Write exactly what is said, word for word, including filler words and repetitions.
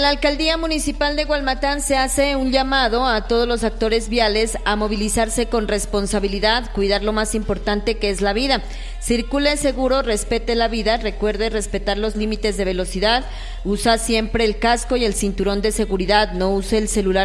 La Alcaldía Municipal de Gualmatán se hace un llamado a todos los actores viales a movilizarse con responsabilidad, cuidar lo más importante que es la vida. Circule seguro, respete la vida, recuerde respetar los límites de velocidad, usa siempre el casco y el cinturón de seguridad, no use el celular